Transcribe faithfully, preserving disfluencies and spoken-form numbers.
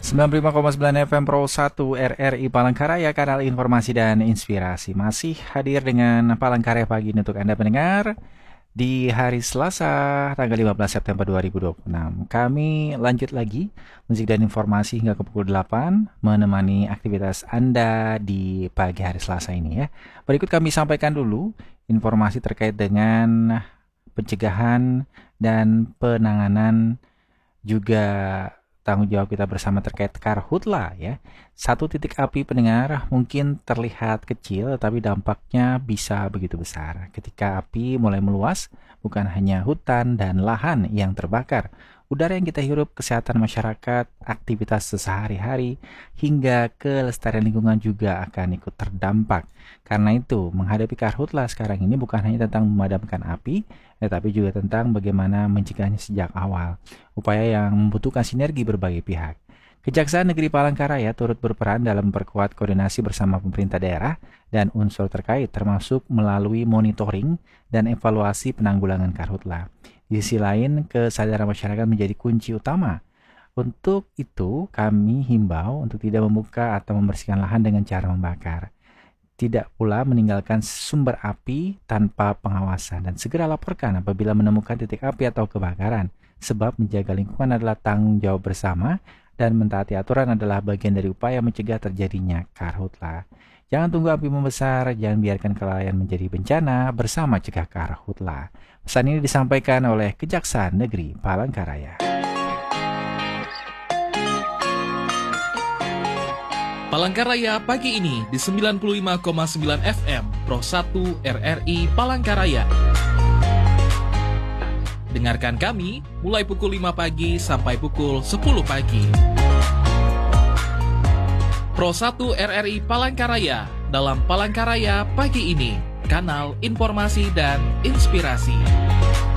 sembilan puluh lima koma sembilan F M Pro satu R R I Palangkaraya, kanal informasi dan inspirasi. Masih hadir dengan Palangkaraya pagi ini untuk Anda pendengar di hari Selasa tanggal lima belas September dua ribu dua puluh enam. Kami lanjut lagi musik dan informasi hingga ke pukul delapan, menemani aktivitas Anda di pagi hari Selasa ini ya. Berikut kami sampaikan dulu informasi terkait dengan pencegahan dan penanganan, juga tanggung jawab kita bersama terkait karhutla ya. Satu titik api pendengar mungkin terlihat kecil, tapi dampaknya bisa begitu besar. Ketika api mulai meluas, bukan hanya hutan dan lahan yang terbakar, udara yang kita hirup, kesehatan masyarakat, aktivitas sehari-hari, hingga kelestarian lingkungan juga akan ikut terdampak. Karena itu, menghadapi karhutla sekarang ini bukan hanya tentang memadamkan api, tetapi juga tentang bagaimana mencegahnya sejak awal. Upaya yang membutuhkan sinergi berbagai pihak. Kejaksaan Negeri Palangkaraya turut berperan dalam memperkuat koordinasi bersama pemerintah daerah dan unsur terkait, termasuk melalui monitoring dan evaluasi penanggulangan karhutla. Di sisi lain, kesadaran masyarakat menjadi kunci utama. Untuk itu, kami himbau untuk tidak membuka atau membersihkan lahan dengan cara membakar. Tidak pula meninggalkan sumber api tanpa pengawasan, dan segera laporkan apabila menemukan titik api atau kebakaran. Sebab menjaga lingkungan adalah tanggung jawab bersama, dan mentaati aturan adalah bagian dari upaya mencegah terjadinya karhutla. Jangan tunggu api membesar, jangan biarkan kelalaian menjadi bencana, bersama cegah karhutla. Pesan ini disampaikan oleh Kejaksaan Negeri Palangkaraya. Palangkaraya pagi ini di sembilan puluh lima koma sembilan F M Pro satu R R I Palangkaraya. Dengarkan kami mulai pukul lima pagi sampai pukul sepuluh pagi. Pro satu R R I Palangkaraya dalam Palangkaraya pagi ini, kanal informasi dan inspirasi.